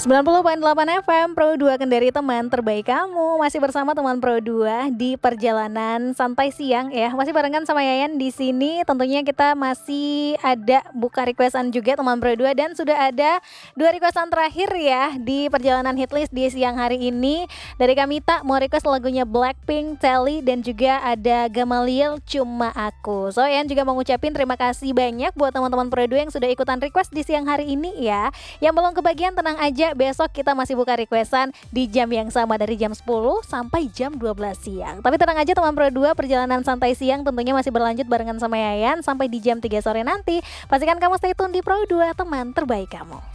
90,8 FM Pro 2 Kendari, teman terbaik kamu. Masih bersama teman Pro 2 di perjalanan santai siang ya. Masih barengan sama Yayan di sini. Tentunya kita masih ada buka requestan juga teman Pro 2, dan sudah ada 2 requestan terakhir ya di perjalanan hitlist di siang hari ini. Dari Kamita mau request lagunya Blackpink, Telly, dan juga ada Gamaliel Cuma Aku. So Yayan juga mau ngucapin terima kasih banyak buat teman-teman Pro 2 yang sudah ikutan request di siang hari ini ya. Yang belum kebagian tenang aja, besok kita masih buka requestan di jam yang sama dari jam 10 sampai jam 12 siang. Tapi tenang aja teman Pro 2, perjalanan santai siang tentunya masih berlanjut barengan sama Yayan sampai di jam 3 sore nanti. Pastikan kamu stay tune di Pro 2, teman terbaik kamu.